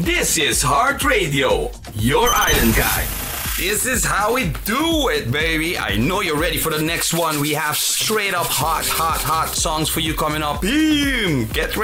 This is Heart Radio, your island guy. This is how we do it, baby. I know you're ready for the next one. We have straight up hot songs for you coming up. Get ready.